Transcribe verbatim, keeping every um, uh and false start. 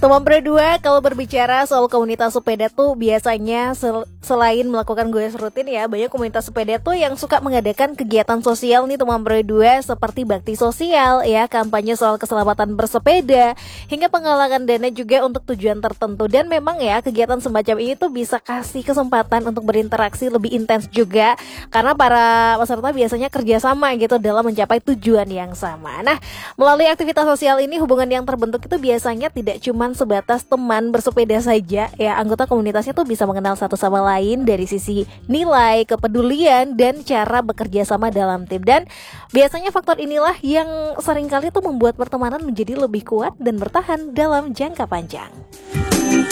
Teman berdua, kalau berbicara soal komunitas sepeda tuh biasanya sel- selain melakukan goes rutin ya, banyak komunitas sepeda tuh yang suka mengadakan kegiatan sosial nih teman berdua, seperti bakti sosial ya, kampanye soal keselamatan bersepeda, hingga penggalangan dana juga untuk tujuan tertentu. Dan memang ya, kegiatan semacam ini tuh bisa kasih kesempatan untuk berinteraksi lebih intens juga, karena para peserta biasanya kerjasama gitu dalam mencapai tujuan yang sama. Nah, melalui aktivitas sosial ini, hubungan yang terbentuk itu biasanya tidak cuma sebatas teman bersepeda saja ya, anggota komunitasnya tuh bisa mengenal satu sama lain dari sisi nilai, kepedulian, dan cara bekerja sama dalam tim. Dan biasanya faktor inilah yang seringkali tuh membuat pertemanan menjadi lebih kuat dan bertahan dalam jangka panjang.